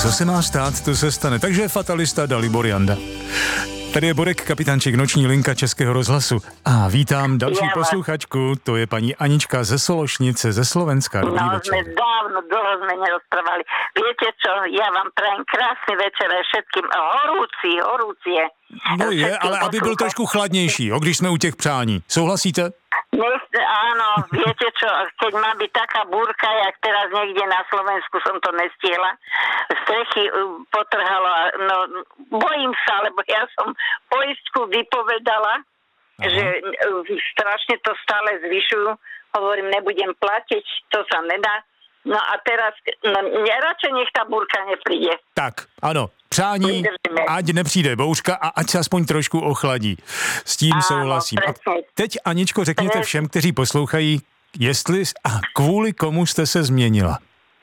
Co se má stát, to se stane. Takže fatalista Dalibor Janda. Tady je Borek, kapitánček Noční linka Českého rozhlasu. A vítám další posluchačku, to je paní Anička ze Sološnice, ze Slovenska. Dobrý večer. Sme dávno, dlho sme nerozprávali. Viete čo, ja vám prajem krásny večer aj všetkým. Horúci je. No je, ale aby byl trošku chladnější, když jsme u těch přání. Souhlasíte? Áno, viete čo, keď má byť taká búrka, jak teraz niekde na Slovensku, som to nestihla, strechy potrhalo, no bojím sa, lebo ja som poistku vypovedala, že strašne to stále zvyšujú, hovorím, nebudem platiť, to sa nedá. No a teraz, radšej nech tá búrka nepríde. Tak, ano. Přání, ať nepřijde bouřka a ať se aspoň trošku ochladí. S tím souhlasím. A teď, Aničko, řekněte všem, kteří poslouchají, jestli a kvůli komu jste se změnila.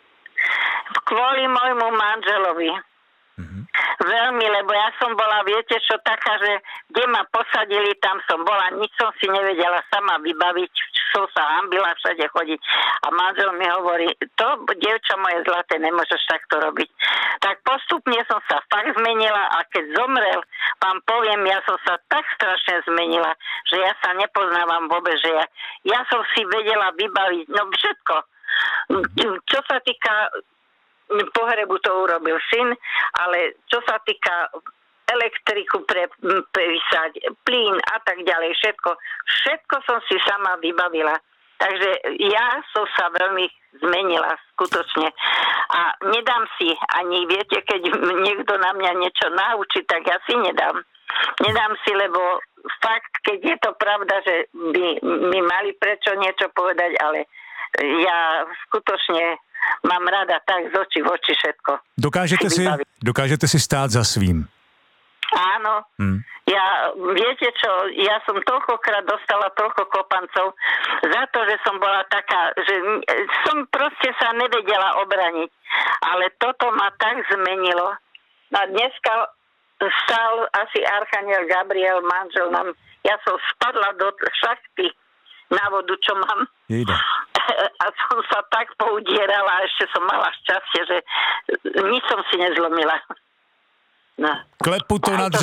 Kvôli môjmu manželovi. Veľmi, lebo ja som bola, viete čo, taká, že kde ma posadili, tam som bola, nič som si nevedela sama vybaviť, som sa hambila všade chodiť. A manžel mi hovorí, to, dievča moje zlaté, nemôžeš takto robiť. Tak postupne som sa fakt zmenila a keď zomrel, vám poviem, ja som sa tak strašne zmenila, že ja sa nepoznávam vôbec, že ja som si vedela vybaviť, no všetko. Čo sa týka pohrebu, to urobil syn, ale čo sa týka elektriku prepísať, plyn a tak ďalej, všetko som si sama vybavila. Takže ja som sa veľmi zmenila, skutočne. A nedám si ani, viete, keď niekto na mňa niečo naučí, tak ja si nedám. Nedám si, lebo fakt, keď je to pravda, že by mi mali prečo niečo povedať, ale ja skutočne mám rada tak z očí v oči všetko. Dokážete si stát za svým? Áno. Ja, viete čo, ja som toľkokrát dostala toľko kopancov za to, že som bola taká, že som proste sa nevedela obraniť. Ale toto ma tak zmenilo. A dneska stál asi archaniel Gabriel, manžel nám, ja som spadla do šachty na vodu, čo mám. Jejda. A som sa tak poudierala a ešte som mala šťastie, že nič som si nezlomila. No. Klepu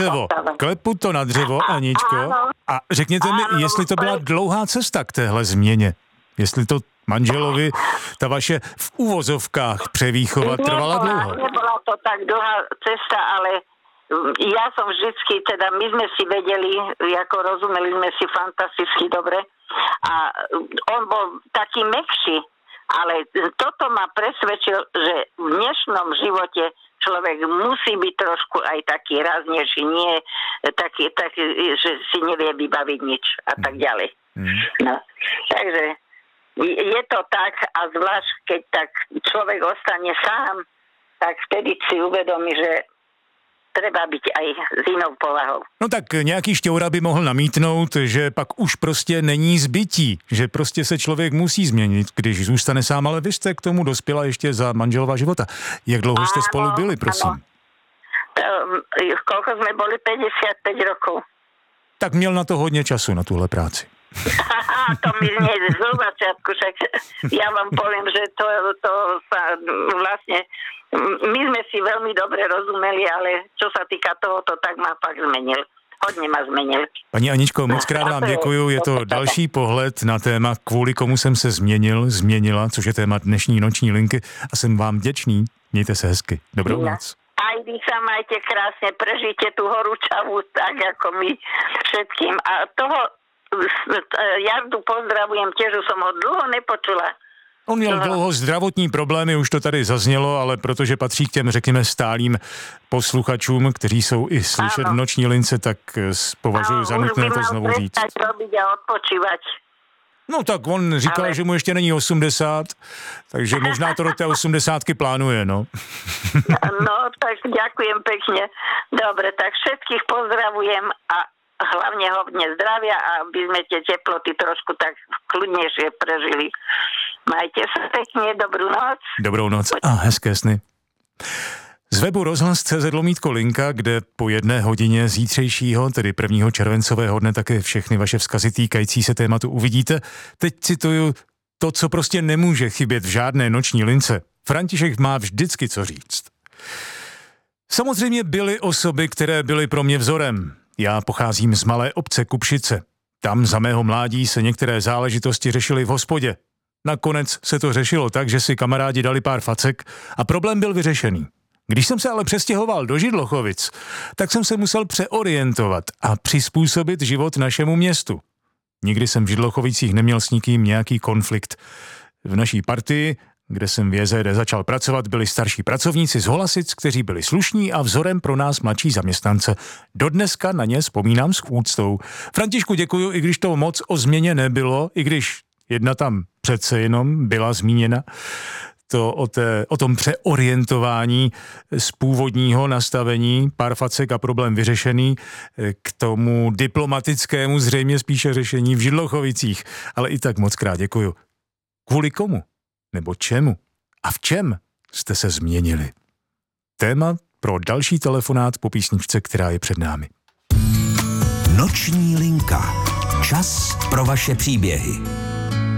to na dřevo, Aničko. A řekněte mi, jestli to byla dlouhá cesta k téhle změně. Jestli to manželovi, ta vaše v uvozovkách převýchova trvala dlouho. Nebola to tak dlhá cesta, ale ja som vždycky, teda my sme si vedeli, ako rozumeli sme si fantasticky dobre a on bol taký mäkší, ale toto ma presvedčil, že v dnešnom živote človek musí byť trošku aj taký ráznejší, nie taký, že si nevie vybaviť nič a tak ďalej. No, takže je to tak a zvlášť, keď tak človek ostane sám, tak vtedy si uvedomí, že treba byť aj s inou povahou. No tak nějaký šťoura by mohl namítnout, že pak už prostě není zbytí, že prostě se člověk musí změnit, když zůstane sám, ale vy jste k tomu dospěla ještě za manželova života. Jak dlouho jste spolu byli, prosím? Koľko sme boli? 55 rokov. Tak měl na to hodně času, na tuhle práci. To mi znie z začiatku, však ja vám poviem, že to sa vlastne my sme si veľmi dobre rozumeli, ale čo sa týka tohoto, tak ma fakt zmenil. Hodně ma zmenil. Paní Aničko, moc krát vám děkuju. Je to další pohled na téma, kvůli komu jsem se změnila, což je téma dnešní Noční linky a jsem vám vděčný. Mějte se hezky. Dobrou noc. Aj vy sa majte krásne, prežite tú horúčavu tak, ako my všetkým. A toho Jardu pozdravujem, tiež som ho dlho nepočula. On měl dlouho zdravotní problémy, už to tady zaznělo, ale protože patří k těm, řekněme, stálým posluchačům, kteří jsou i slyšet v Noční lince, tak považuji za nutné to znovu říct. No tak on říkal, že mu ještě není 80, takže možná to do té 80 plánuje, no. No, tak ďakujem pekne. Dobre, tak všetkých pozdravujem a hlavne hodne zdravia, aby sme tie teploty trošku tak kľudnejšie prežili. Majte sa pekne, dobrú noc. Dobrou noc a hezké sny. Z webu rozhlas.cz/linka, kde po 1 hodině zítřejšího, tedy 1. červencového dne, také všechny vaše vzkazy týkající se tématu uvidíte. Teď cituju to, co prostě nemůže chybět v žádné noční lince. František má vždycky co říct. Samozřejmě byly osoby, které byly pro mě vzorem. Já pocházím z malé obce Kupšice. Tam za mého mládí se některé záležitosti řešily v hospodě. Nakonec se to řešilo tak, že si kamarádi dali pár facek a problém byl vyřešený. Když jsem se ale přestěhoval do Židlochovic, tak jsem se musel přeorientovat a přizpůsobit život našemu městu. Nikdy jsem v Židlochovicích neměl s nikým nějaký konflikt. V naší partii, kde jsem v JZD začal pracovat, byli starší pracovníci z Holasic, kteří byli slušní a vzorem pro nás mladší zaměstnance. Dodneska na ně vzpomínám s úctou. Františku, děkuju, i když to moc o změně nebylo, i když jedna tam přece jenom byla zmíněna, to o tom přeorientování z původního nastavení, pár facek a problém vyřešený, k tomu diplomatickému zřejmě spíše řešení v Židlochovicích. Ale i tak moc krát děkuju. Kvůli komu? Nebo čemu? A v čem jste se změnili? Téma pro další telefonát po písničce, která je před námi. Noční linka. Čas pro vaše příběhy.